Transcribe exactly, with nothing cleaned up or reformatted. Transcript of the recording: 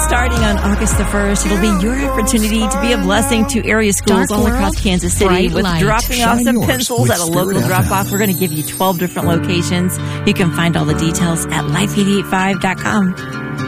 starting on August the first, it'll be your opportunity to be a blessing to area schools Dark all world, across Kansas City bright with light. dropping off Shine some yours pencils with at a Spirit local F M. drop-off. We're going to give you twelve different locations. You can find all the details at life eight eight five dot com.